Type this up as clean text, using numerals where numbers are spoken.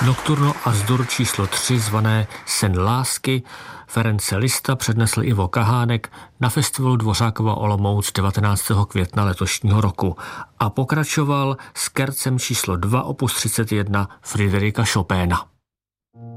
Nocturno Azdur číslo 3 zvané Sen lásky Ference Lista přednesl Ivo Kahánek na festivalu Dvořákova Olomouc 19. května letošního roku a pokračoval s Kercem číslo 2 opus 31 Fryderika Chopina.